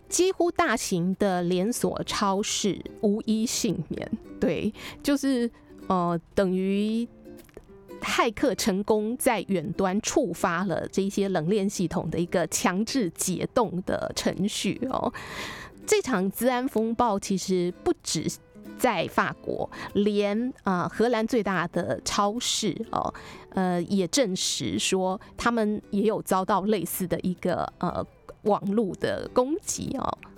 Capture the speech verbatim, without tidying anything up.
几乎大型的连锁超市无一幸免。对，就是呃，等于骇客成功在远端触发了这些冷链系统的一个强制解冻的程序哦。这场资安风暴其实不止在法国，连呃荷兰最大的超市哦，呃也证实说他们也有遭到类似的一个呃网络的攻击哦。